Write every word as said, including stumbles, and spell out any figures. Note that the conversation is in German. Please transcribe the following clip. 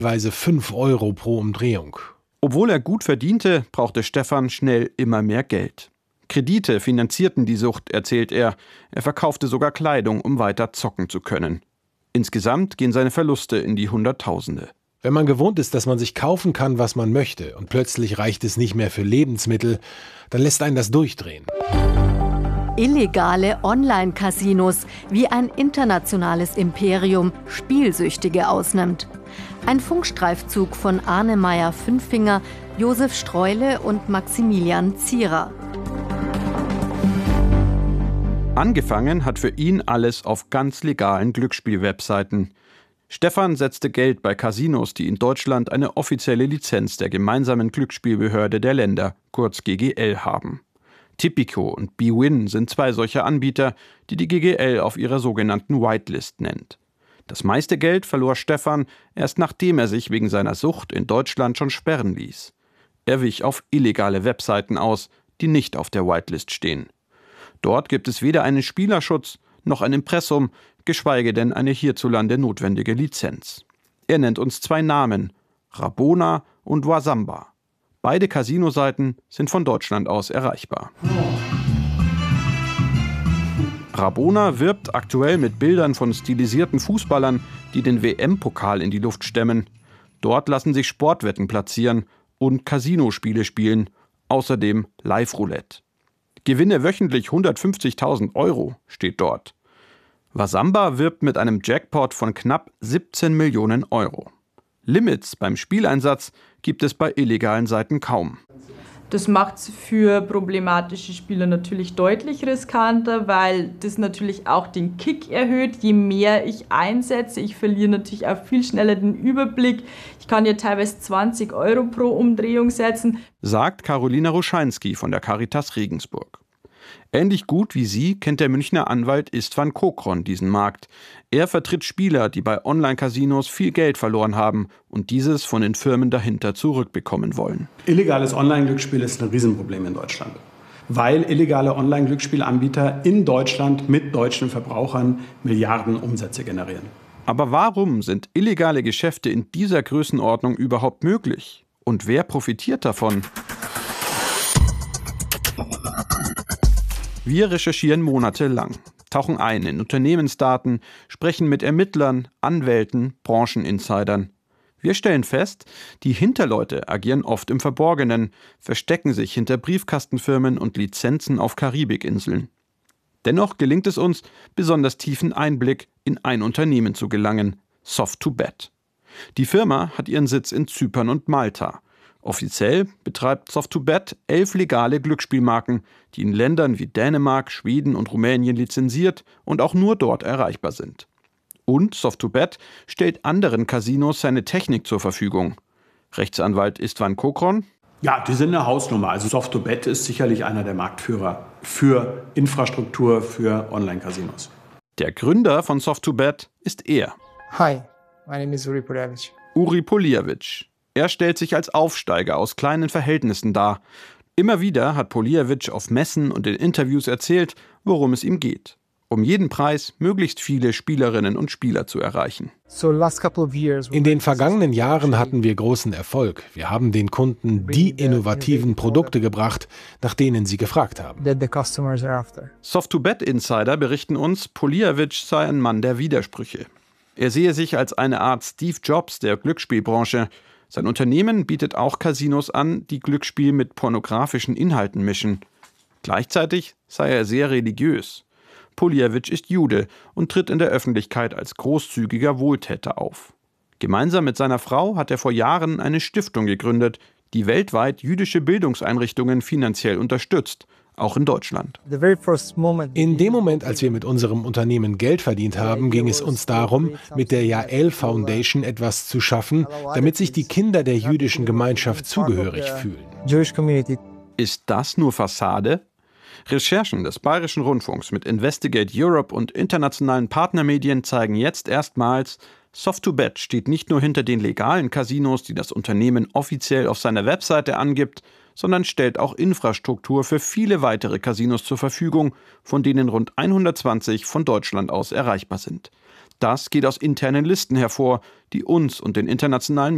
Weise fünf Euro pro Umdrehung. Obwohl er gut verdiente, brauchte Stefan schnell immer mehr Geld. Kredite finanzierten die Sucht, erzählt er. Er verkaufte sogar Kleidung, um weiter zocken zu können. Insgesamt gehen seine Verluste in die Hunderttausende. Wenn man gewohnt ist, dass man sich kaufen kann, was man möchte, und plötzlich reicht es nicht mehr für Lebensmittel, dann lässt einen das durchdrehen. Illegale Online-Casinos, wie ein internationales Imperium Spielsüchtige ausnimmt. Ein Funkstreifzug von Arne Meyer-Fünffinger, Josef Streule und Maximilian Zierer. Angefangen hat für ihn alles auf ganz legalen Glücksspiel-Webseiten. Stefan setzte Geld bei Casinos, die in Deutschland eine offizielle Lizenz der gemeinsamen Glücksspielbehörde der Länder, kurz G G L, haben. Tipico und bwin sind zwei solcher Anbieter, die die G G L auf ihrer sogenannten Whitelist nennt. Das meiste Geld verlor Stefan erst nachdem er sich wegen seiner Sucht in Deutschland schon sperren ließ. Er wich auf illegale Webseiten aus, die nicht auf der Whitelist stehen. Dort gibt es weder einen Spielerschutz noch ein Impressum, geschweige denn eine hierzulande notwendige Lizenz. Er nennt uns zwei Namen, Rabona und Wasamba. Beide Casino-Seiten sind von Deutschland aus erreichbar. Rabona wirbt aktuell mit Bildern von stilisierten Fußballern, die den W M-Pokal in die Luft stemmen. Dort lassen sich Sportwetten platzieren und Casinospiele spielen, außerdem Live-Roulette. Gewinne wöchentlich hundertfünfzigtausend Euro, steht dort. Wasamba wirbt mit einem Jackpot von knapp siebzehn Millionen Euro. Limits beim Spieleinsatz gibt es bei illegalen Seiten kaum. Das macht es für problematische Spieler natürlich deutlich riskanter, weil das natürlich auch den Kick erhöht. Je mehr ich einsetze, ich verliere natürlich auch viel schneller den Überblick. Ich kann ja teilweise zwanzig Euro pro Umdrehung setzen. Sagt Carolina Ruscheinski von der Caritas Regensburg. Ähnlich gut wie sie kennt der Münchner Anwalt Istvan Kokron diesen Markt. Er vertritt Spieler, die bei Online-Casinos viel Geld verloren haben und dieses von den Firmen dahinter zurückbekommen wollen. Illegales Online-Glücksspiel ist ein Riesenproblem in Deutschland, weil illegale Online-Glücksspielanbieter in Deutschland mit deutschen Verbrauchern Milliarden Umsätze generieren. Aber warum sind illegale Geschäfte in dieser Größenordnung überhaupt möglich? Und wer profitiert davon? Wir recherchieren monatelang, tauchen ein in Unternehmensdaten, sprechen mit Ermittlern, Anwälten, Brancheninsidern. Wir stellen fest, die Hinterleute agieren oft im Verborgenen, verstecken sich hinter Briefkastenfirmen und Lizenzen auf Karibikinseln. Dennoch gelingt es uns, besonders tiefen Einblick in ein Unternehmen zu gelangen, Soft to Bet. Die Firma hat ihren Sitz in Zypern und Malta. Offiziell betreibt Soft to Bet elf legale Glücksspielmarken, die in Ländern wie Dänemark, Schweden und Rumänien lizenziert und auch nur dort erreichbar sind. Und Soft to Bet stellt anderen Casinos seine Technik zur Verfügung. Rechtsanwalt Istvan Kokron: Ja, die sind eine Hausnummer. Also Soft to Bet ist sicherlich einer der Marktführer für Infrastruktur für Online-Casinos. Der Gründer von Soft to Bet ist er. Hi, my name is Uri Polijevic. Uri Polijevic. Er stellt sich als Aufsteiger aus kleinen Verhältnissen dar. Immer wieder hat Polijevic auf Messen und in Interviews erzählt, worum es ihm geht. Um jeden Preis möglichst viele Spielerinnen und Spieler zu erreichen. In den vergangenen Jahren hatten wir großen Erfolg. Wir haben den Kunden die innovativen Produkte gebracht, nach denen sie gefragt haben. Soft to Bet Insider berichten uns, Polijevic sei ein Mann der Widersprüche. Er sehe sich als eine Art Steve Jobs der Glücksspielbranche. Sein Unternehmen bietet auch Casinos an, die Glücksspiel mit pornografischen Inhalten mischen. Gleichzeitig sei er sehr religiös. Polijevic ist Jude und tritt in der Öffentlichkeit als großzügiger Wohltäter auf. Gemeinsam mit seiner Frau hat er vor Jahren eine Stiftung gegründet, die weltweit jüdische Bildungseinrichtungen finanziell unterstützt, auch in Deutschland. In dem Moment, als wir mit unserem Unternehmen Geld verdient haben, ging es uns darum, mit der Yael Foundation etwas zu schaffen, damit sich die Kinder der jüdischen Gemeinschaft zugehörig fühlen. Ist das nur Fassade? Recherchen des Bayerischen Rundfunks mit Investigate Europe und internationalen Partnermedien zeigen jetzt erstmals, Soft to Bet steht nicht nur hinter den legalen Casinos, die das Unternehmen offiziell auf seiner Webseite angibt, sondern stellt auch Infrastruktur für viele weitere Casinos zur Verfügung, von denen rund hundertzwanzig von Deutschland aus erreichbar sind. Das geht aus internen Listen hervor, die uns und den internationalen